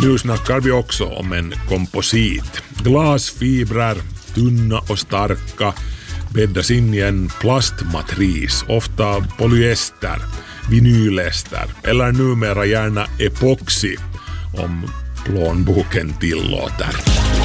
Nu snackar vi också om en komposit. Glasfibrer, tunna och starka, bäddas in i en plastmatris, ofta polyester, vinylester eller numera gärna epoxy om plånboken tillåter.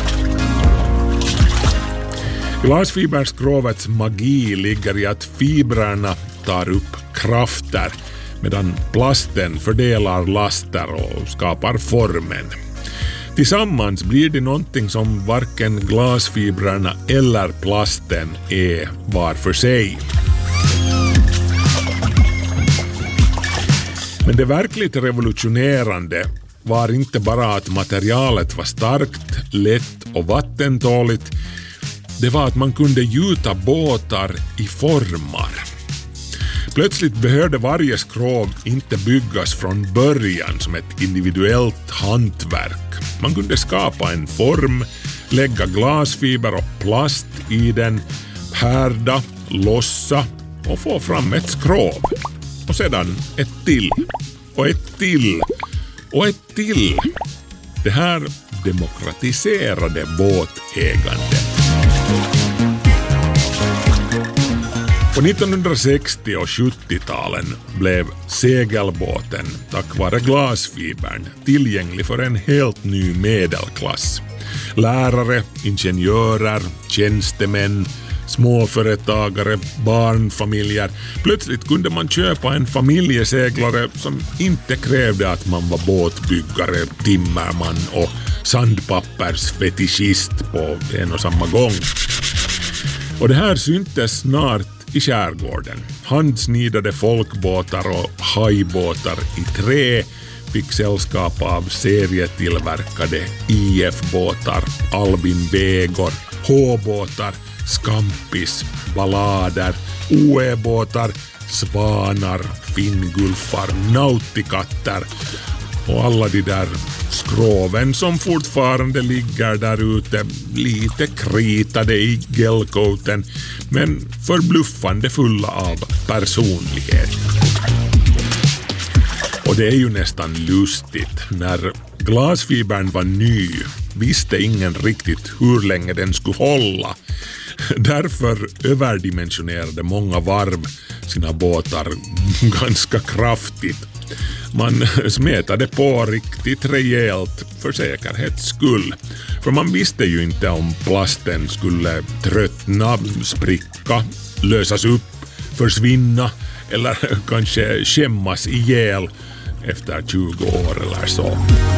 Glasfiberskrovets magi ligger i att fibrerna tar upp krafter medan plasten fördelar laster och skapar formen. Tillsammans blir det någonting som varken glasfibrerna eller plasten är var för sig. Men det verkligt revolutionerande var inte bara att materialet var starkt, lätt och vattentåligt. Det var att man kunde gjuta båtar i formar. Plötsligt behövde varje skrov inte byggas från början som ett individuellt hantverk. Man kunde skapa en form, lägga glasfiber och plast i den, härda, lossa och få fram ett skrov. Och sedan ett till, och ett till, och ett till. Det här demokratiserade båtägandet. På 1960- och 70-talen blev segelbåten tack vare glasfibern tillgänglig för en helt ny medelklass. Lärare, ingenjörer, tjänstemän, småföretagare, barnfamiljer. Plötsligt kunde man köpa en familjeseglare som inte krävde att man var båtbyggare, timmerman och sandpappersfetischist på en och samma gång. Och det här syntes snart i skärgården. Handsnidade folkbåtar och hajbåtar i trä fick sällskap av serietillverkade IF-båtar, Albin Vegor, H-båtar, Skampis, Ballader, OE-båtar, Svanar, Finngulfar, Nautikatter och alla de där skroven som fortfarande ligger där ute, lite kritade i gelcoaten men förbluffande fulla av personlighet. Och det är ju nästan lustigt. När glasfibern var ny visste ingen riktigt hur länge den skulle hålla. Därför överdimensionerade många varv sina båtar ganska kraftigt. Man smetade på riktigt rejält för säkerhets skull. För man visste ju inte om plasten skulle tröttna, spricka, lösas upp, försvinna eller kanske skämmas ihjäl efter 20 år eller så.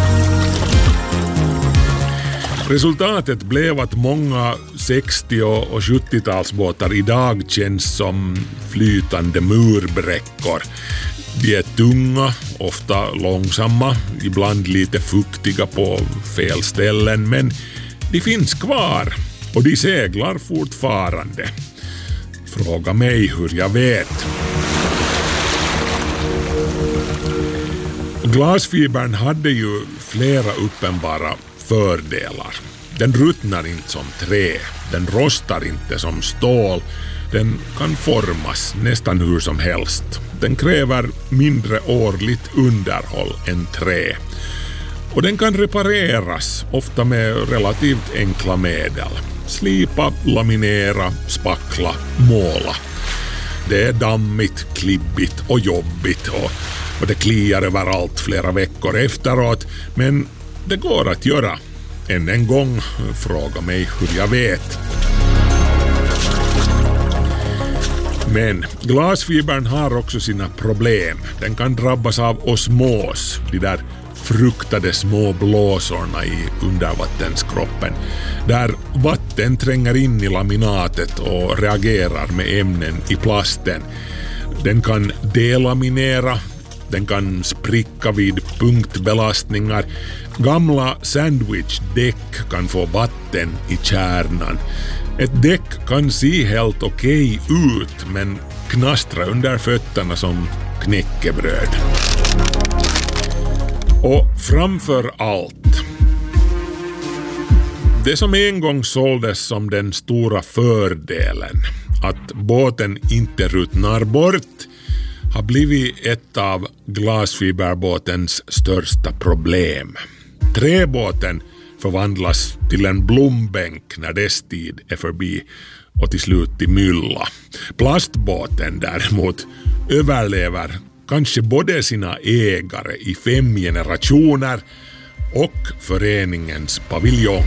Resultatet blev att många 60- och 70-talsbåtar idag känns som flytande murbräckor. De är tunga, ofta långsamma, ibland lite fuktiga på fel ställen, men de finns kvar och de seglar fortfarande. Fråga mig hur jag vet. Glasfibern hade ju flera uppenbara fördelar. Den ruttnar inte som trä, den rostar inte som stål, den kan formas nästan hur som helst. Den kräver mindre årligt underhåll än trä. Och den kan repareras, ofta med relativt enkla medel. Slipa, laminera, spackla, måla. Det är dammigt, klibbigt och jobbigt och det kliar överallt flera veckor efteråt, men det går att göra. Än en gång, fråga mig hur jag vet. Men glasfibern har också sina problem. Den kan drabbas av osmos, de där fruktade små blåsorna i undervattenskroppen, där vatten tränger in i laminatet och reagerar med ämnen i plasten. Den kan delaminera, den kan spricka vid punktbelastningar. Gamla sandwichdäck kan få vatten i kärnan. Ett däck kan se helt okej ut men knastra under fötterna som knäckebröd. Och framför allt, det som en gång såldes som den stora fördelen, att båten inte ruttnar bort, har blivit ett av glasfiberbåtens största problem. Träbåten förvandlas till en blombänk när dess tid är förbi och till slut till mylla. Plastbåten däremot överlever kanske både sina ägare i 5 generationer och föreningens paviljong.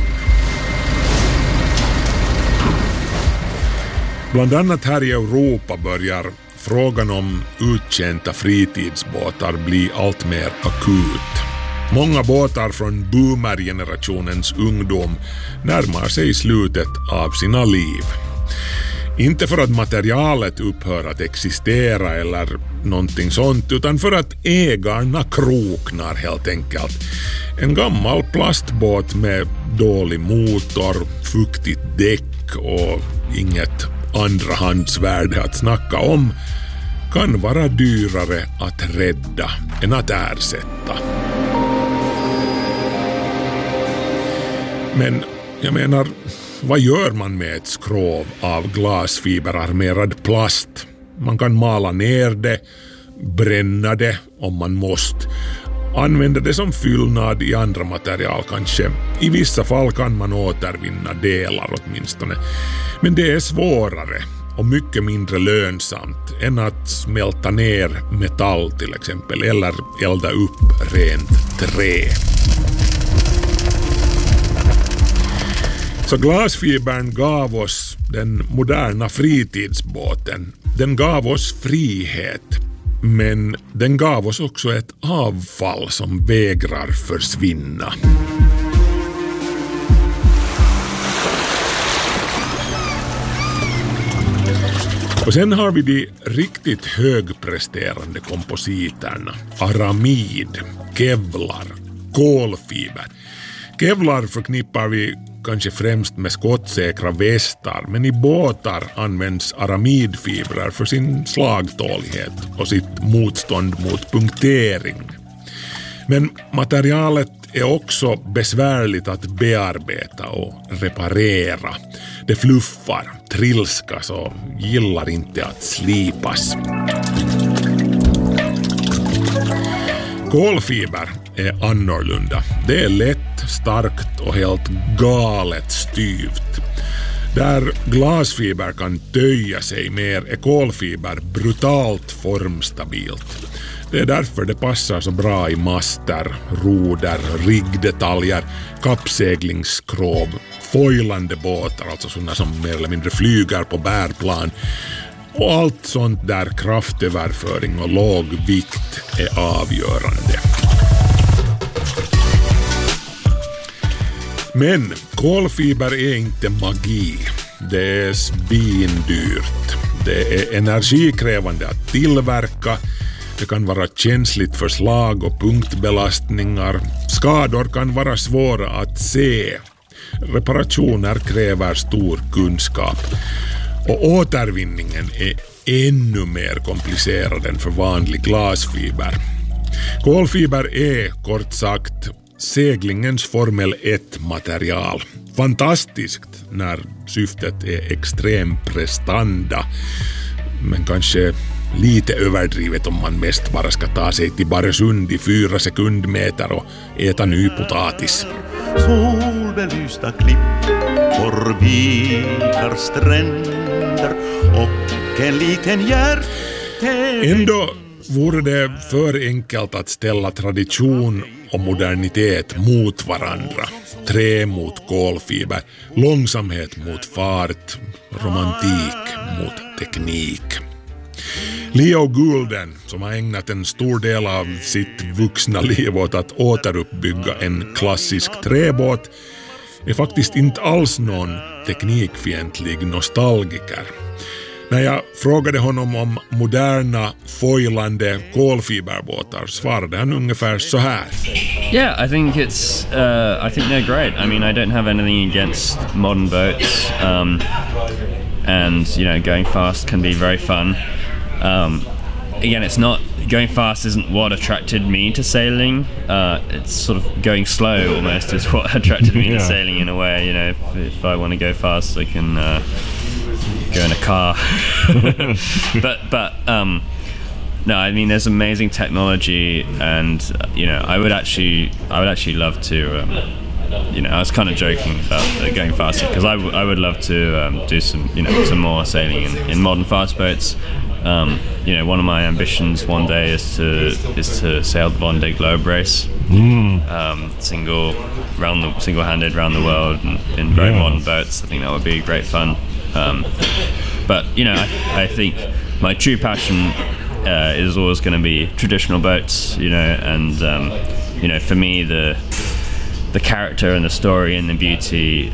Bland annat här i Europa börjar frågan om uttjänta fritidsbåtar bli allt mer akut. Många båtar från boomer-generationens ungdom närmar sig slutet av sina liv. Inte för att materialet upphör att existera eller någonting sånt, utan för att ägarna kroknar helt enkelt. En gammal plastbåt med dålig motor, fuktigt däck och inget andrahandsvärde att snacka om kan vara dyrare att rädda än att ersätta. Men jag menar, vad gör man med ett skrov av glasfiberarmerad plast? Man kan mala ner det, bränna det om man måste, använda det som fyllnad i andra material kanske. I vissa fall kan man återvinna delar åtminstone. Men det är svårare och mycket mindre lönsamt än att smälta ner metall till exempel eller elda upp rent trä. Så glasfibern gav oss den moderna fritidsbåten. Den gav oss frihet. Men den gav oss också ett avfall som vägrar försvinna. Och sen har vi de riktigt högpresterande kompositerna. Aramid, kevlar, kolfiber. Kevlar förknippar vi kanske främst med skottsäkra västar, men i båtar används aramidfibrer för sin slagtålighet och sitt motstånd mot punktering. Men materialet är också besvärligt att bearbeta och reparera. Det fluffar, trilskas och gillar inte att slipas. Kolfiber är annorlunda. Det är lätt, starkt och helt galet styvt. Där glasfiber kan töja sig mer är kolfiber brutalt formstabilt. Det är därför det passar så bra i master, roder, riggdetaljer, kappseglingsskrov, foilande båtar, alltså sådana som mer eller mindre flyger på bärplan, och allt sånt där kraftöverföring och låg vikt är avgörande. Men kolfiber är inte magi. Det är svindyrt. Det är energikrävande att tillverka. Det kan vara känsligt för slag och punktbelastningar. Skador kan vara svåra att se. Reparationer kräver stor kunskap. Och återvinningen är ännu mer komplicerad än för vanlig glasfiber. Kolfiber är, kort sagt, seglingens Formel 1-material. Fantastiskt när syftet är extrem prestanda, men kanske lite överdrivet om man mest bara ska ta sig till Baresund i 4 sekundmeter och äta ny potatis. Solbelysta klippor, vikar, stränder och en liten hjärte. Ändå vore det för enkelt att ställa tradition och modernitet mot varandra. Trä mot kolfiber, långsamhet mot fart, romantik mot teknik. Leo Goulden, som har ägnat en stor del av sitt vuxna liv åt att återuppbygga en klassisk träbåt, är faktiskt inte alls någon teknikfientlig nostalgiker. När jag frågade honom om moderna, foilande kolfiberbåtar svarade han ungefär så här. Yeah, I think they're great. I mean, I don't have anything against modern boats, and going fast can be very fun. Again, going fast isn't what attracted me to sailing. It's sort of going slow almost is what attracted me to sailing in a way. If I want to go fast, I can go in a car. but no, I mean, there's amazing technology, and I would actually love to. I was kind of joking about going faster because I would love to do some more sailing in modern fast boats. One of my ambitions one day is to sail the Vendée Globe race, single-handed around the world in very modern boats. I think that would be great fun. But I think my true passion is always going to be traditional boats. And for me the character and the story and the beauty,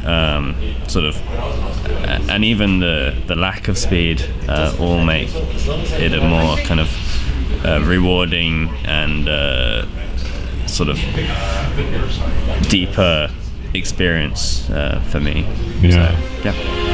and even the lack of speed, all make it a more kind of rewarding and deeper experience for me. Yeah. So, yeah.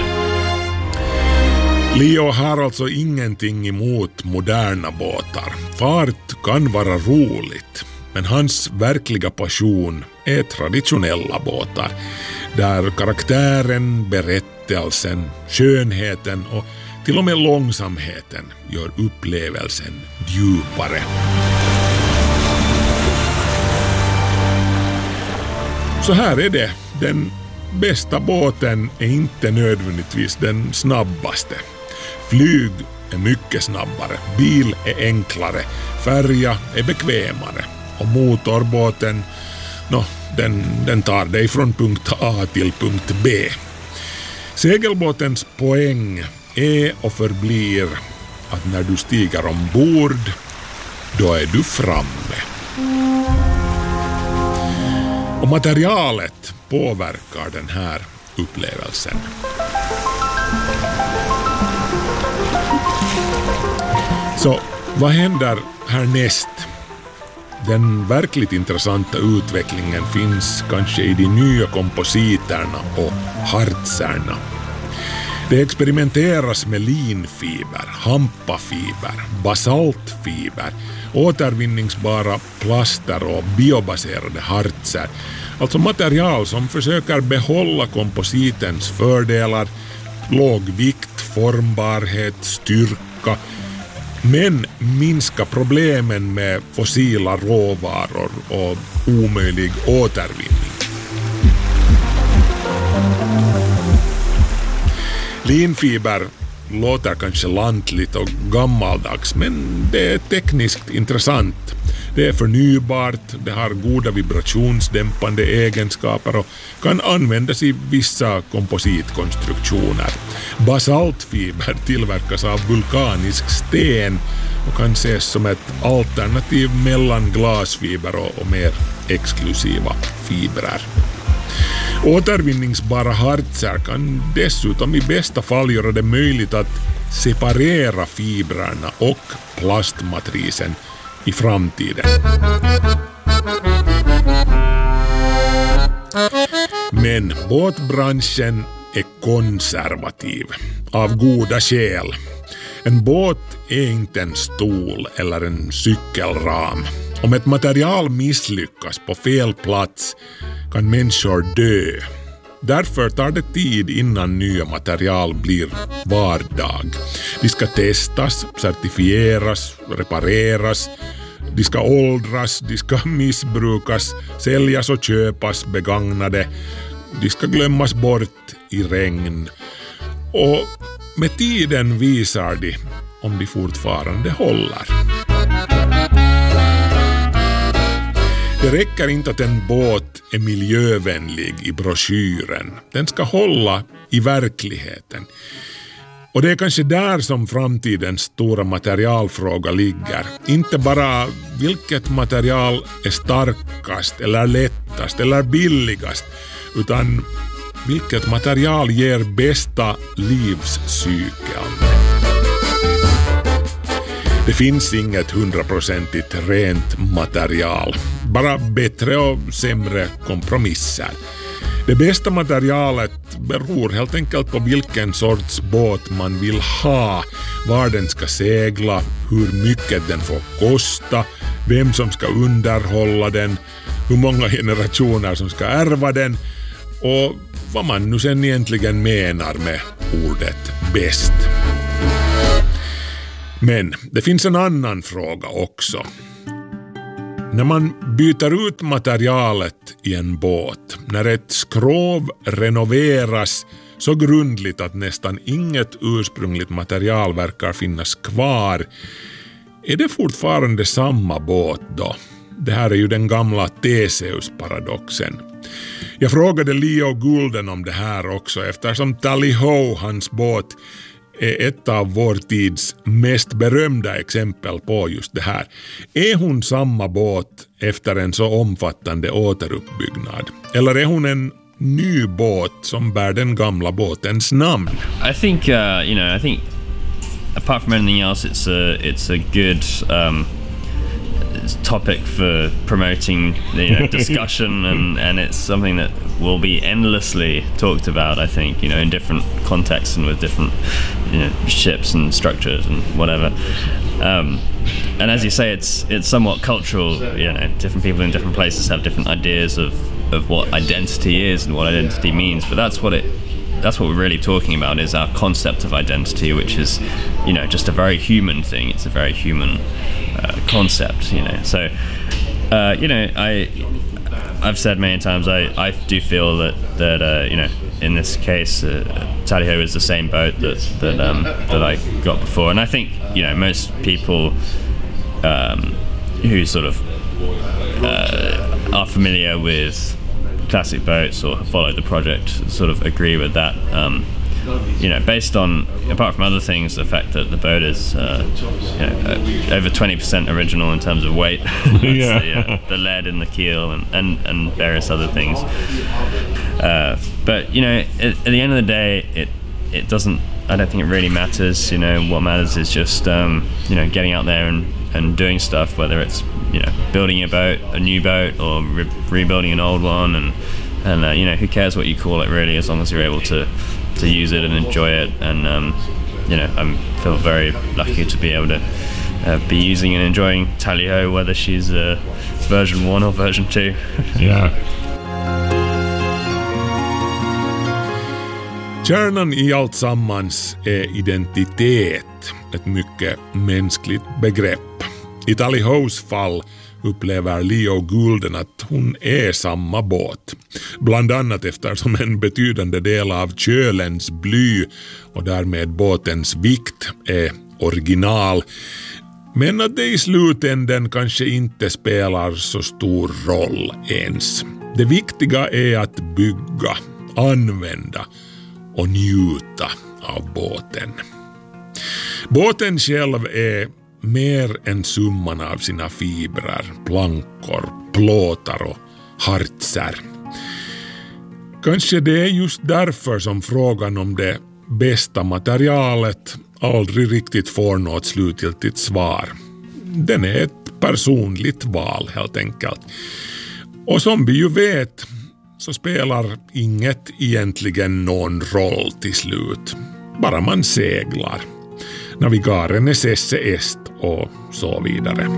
Leo har alltså ingenting emot moderna båtar. Fart kan vara roligt, men hans verkliga passion är traditionella båtar, där karaktären, berättelsen, skönheten och till och med långsamheten gör upplevelsen djupare. Så här är det. Den bästa båten är inte nödvändigtvis den snabbaste. Flyg är mycket snabbare, bil är enklare, färja är bekvämare och motorbåten, den tar dig från punkt A till punkt B. Segelbåtens poäng är och förblir att när du stiger ombord, då är du framme. Och materialet påverkar den här upplevelsen. Så vad händer härnäst? Den verkligt intressanta utvecklingen finns kanske i de nya kompositerna och hartserna. Det experimenteras med linfiber, hampafiber, basaltfiber, återvinningsbara plaster och biobaserade hartser. Alltså material som försöker behålla kompositens fördelar, låg vikt, formbarhet, styrka, men minska problemen med fossila råvaror och omöjlig återvinning. Linfiber låter kanske lantligt och gammaldags, men det är tekniskt intressant. Det är förnybart, det har goda vibrationsdämpande egenskaper och kan användas i vissa kompositkonstruktioner. Basaltfiber tillverkas av vulkanisk sten och kan ses som ett alternativ mellan glasfiber och mer exklusiva fibrer. Återvinningsbara hartser kan dessutom i bästa fall göra det möjligt att separera fibrerna och plastmatrisen i framtiden. Men båtbranschen är konservativ av goda skäl. En båt är inte en stol eller en cykelram. Om ett material misslyckas på fel plats kan människor dö. Därför tar det tid innan nya material blir vardag. De ska testas, certifieras, repareras, de ska åldras, de ska missbrukas, säljas och köpas begagnade, de ska glömmas bort i regn. Och med tiden visar de om de fortfarande håller. Det räcker inte att en båt är miljövänlig i broschyren. Den ska hålla i verkligheten. Och det är kanske där som framtidens stora materialfråga ligger. Inte bara vilket material är starkast eller lättast eller billigast, utan vilket material ger bästa livscykeln. Det finns inget 100% rent material, bara bättre och sämre kompromisser. Det bästa materialet beror helt enkelt på vilken sorts båt man vill ha, var den ska segla, hur mycket den får kosta, vem som ska underhålla den, hur många generationer som ska ärva den och vad man nu sen egentligen menar med ordet bäst. Men det finns en annan fråga också. När man byter ut materialet i en båt, när ett skrov renoveras så grundligt att nästan inget ursprungligt material verkar finnas kvar, är det fortfarande samma båt då? Det här är ju den gamla Theseus-paradoxen. Jag frågade Leo Goulden om det här också eftersom Tally-Ho, hans båt, är ett av vår tids mest berömda exempel på just det här. Är hon samma båt efter en så omfattande återuppbyggnad? Eller är hon en ny båt som bär den gamla båtens namn? I think I think apart from anything else, it's a good topic for promoting discussion and it's something that will be endlessly talked about, I think, in different contexts and with different ships and structures and whatever, and as you say, it's somewhat cultural. Different people in different places have different ideas of what identity is and what identity means, but that's what we're really talking about, is our concept of identity, which is just a very human thing. It's a very human concept, so I've said many times I do feel that in this case Tally-Ho is the same boat that I got before, and I think most people who sort of are familiar with classic boats or have followed the project sort of agree with that, based on, apart from other things, the fact that the boat is over 20% original in terms of weight. The lead in the keel and various other things, but at the end of the day, it doesn't, I don't think it really matters. What matters is just getting out there and doing stuff, whether it's building a new boat or rebuilding an old one, and who cares what you call it really, as long as you're able to use it and enjoy it. And I feel very lucky to be able to be using and enjoying Tally-Ho, whether she's version 1 or version 2. Yeah. Kärnan i allt sammans är identitet, ett mycket mänskligt begrepp. I Tally-Hos fall upplever Leo Goulden att hon är samma båt. Bland annat eftersom en betydande del av kölens bly och därmed båtens vikt är original. Men att det i slutänden kanske inte spelar så stor roll ens. Det viktiga är att bygga, använda och njuta av båten. Båten själv är mer än summan av sina fibrer, plankor, plåtar och hartser. Kanske det är just därför som frågan om det bästa materialet aldrig riktigt får något slutgiltigt svar. Den är ett personligt val helt enkelt. Och som vi ju vet så spelar inget egentligen någon roll till slut. Bara man seglar. Navigare necesse est och så vidare.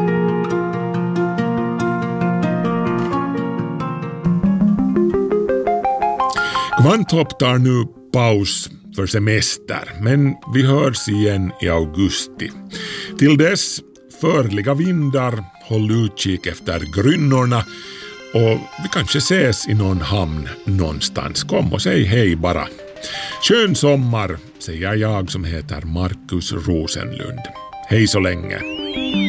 Kvanthopp tar nu paus för semester, men vi hörs igen i augusti. Till dess, förliga vindar, håll utkik efter grynnorna och vi kanske ses i någon hamn någonstans. Kom och säg hej bara. Skön sommar, säger jag som heter Markus Rosenlund. Hej så länge.